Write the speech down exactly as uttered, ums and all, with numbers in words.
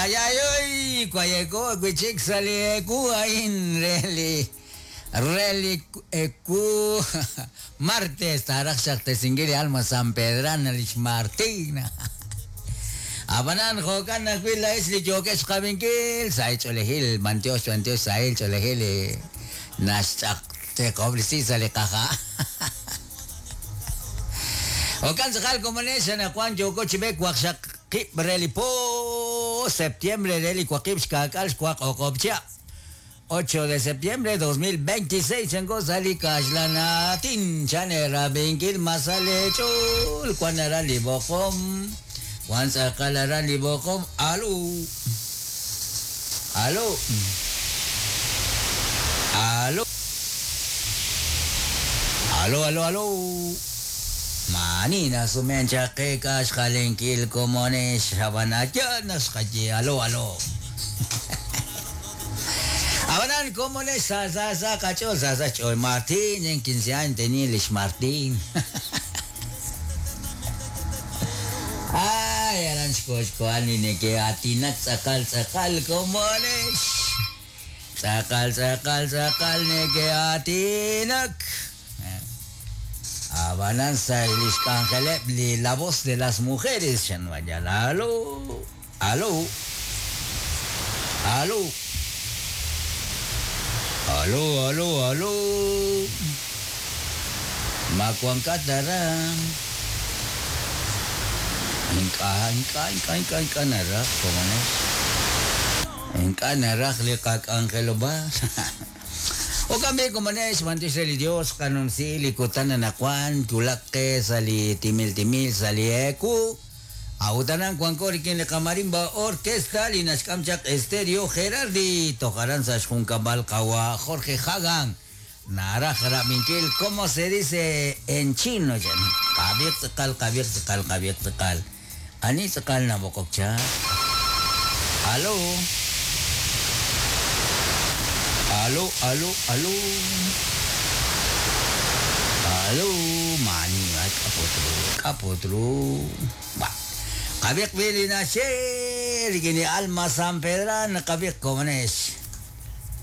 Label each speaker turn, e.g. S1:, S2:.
S1: Ayayoy, kwayeko, kwichik sali ku ain reli. Reli ku martes tarak shakte singiri alma San Pedran alish Martina. Abanan khokan nakwila isli jokes kabinkil sai cholehil mantios mantios sai cholehil nasak te koblisi sale kaha. Okan sakal komunes na kwan joko chibek waksak ki reli po septiembre reli kwakip skakal kwak okopcha. ocho de septiembre de dos mil veintiséis en Gozalica, Lanatin, Chanera, Bengil, Masalecho, Quanara Libocom, Juanza Calara Libocom, Aló, Aló, Aló, Aló, Aló, Aló, Manina, Sumencha, Kekas, Jalenkil, Comones, Habanachanas, Haji, Aló, Aló. Abanan, ¿cómo le sa sa sa cacho sa sa choy Martín en quince años tenía el Martín. Ay, aran skosko ani ne que atinak sakal sakal ¿cómo les? Sakal sakal sakal ne que atinak. Abanan sa ilis cangelebli la voz de las mujeres chanwayala. Aló, aló, aló. Aló, aló, aló. Makuang kataram. Inka, inka, inka, inka, inka narak. Kumanes. Inka narak likak angkelo ba? O kami kumanes, mantis sali Diyos, kanon si likutan na nakwan, kulake, sali timil-timil, sali eku. Autanan kuangkorikin le Camarimba Orquesta linas kamchak estéreo Gerardi tocarán sashkun kabal kawa Jorge Hagan nara jarabinkil como se dice en chino yan kabir sekal kabir sekal kabir sekal ani sekal na bokokcha. Aló, aló, aló, aló, aló, mani ay kapotro kapotro ba. Kabik bili na share, gini Alma San Pedran, kabik komanes.